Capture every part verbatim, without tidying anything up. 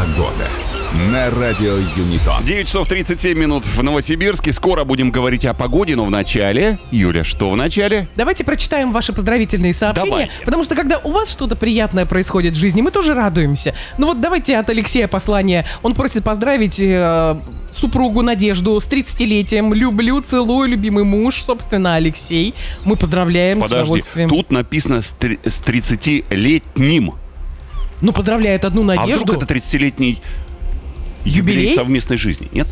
Погода на радио Юнитон. девять часов тридцать семь минут в Новосибирске. Скоро будем говорить о погоде, но в начале... Юля, что в начале? Давайте прочитаем ваши поздравительные сообщения. Давайте. Потому что когда у вас что-то приятное происходит в жизни, мы тоже радуемся. Ну вот давайте от Алексея послание. Он просит поздравить э, супругу Надежду с тридцатилетием. Люблю, целую, любимый муж, собственно, Алексей. Мы поздравляем. Подожди, с удовольствием. тут написано с три- с тридцатилетним. Ну, поздравляет одну А Надежду. вдруг это тридцатилетний юбилей, Юбилей? совместной жизни, нет?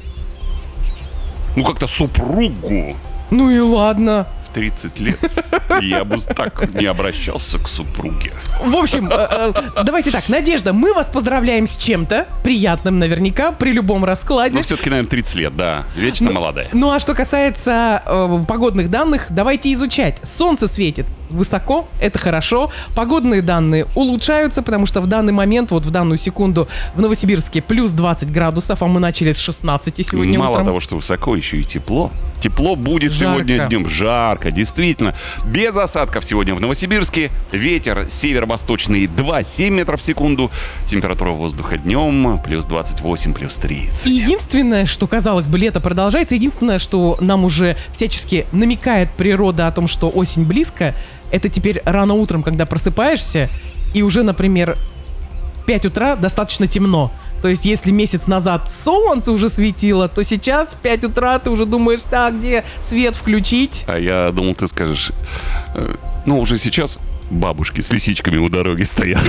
Ну, как-то супругу Ну и ладно. в тридцать лет. Я бы так не обращался к супруге. В общем, э, э, давайте так, Надежда, мы вас поздравляем с чем-то приятным наверняка при любом раскладе. Но все-таки, наверное, тридцать лет, да. Вечно молодая. Ну а что касается э, погодных данных, давайте изучать. Солнце светит высоко, это хорошо. Погодные данные улучшаются, потому что в данный момент, вот в данную секунду в Новосибирске плюс двадцать градусов, а мы начали с шестнадцати сегодня Мало утром. того, что высоко, еще и тепло. Тепло будет Жарко. сегодня днем. Жарко, действительно. Без осадков сегодня в Новосибирске. Ветер северо-восточный два целых семь метров в секунду. Температура воздуха днем плюс двадцать восемь, плюс тридцать. Единственное, что, казалось бы, лето продолжается, единственное, что нам уже всячески намекает природа о том, что осень близко, это теперь рано утром, когда просыпаешься, и уже, например, в пять утра достаточно темно. То есть, если месяц назад солнце уже светило, то сейчас в пять утра ты уже думаешь, так, где свет включить? А я думал, ты скажешь, э, ну, уже сейчас бабушки с лисичками у дороги стоят.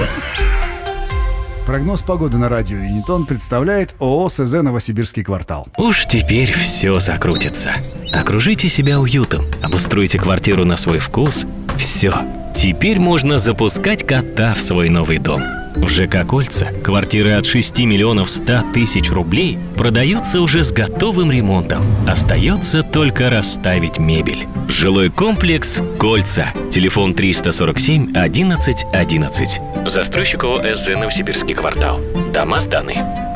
Прогноз погоды на радио Юнитон представляет ООО СЗ «Новосибирский квартал». Уж теперь все закрутится. Окружите себя уютом, обустройте квартиру на свой вкус. Все. Теперь можно запускать кота в свой новый дом. В ЖК «Кольца» квартиры от шести миллионов ста тысяч рублей продаются уже с готовым ремонтом. Остается только расставить мебель. Жилой комплекс «Кольца». Телефон триста сорок семь одиннадцать одиннадцать. Застройщик ООО СЗ «Новосибирский квартал». Дома сданы.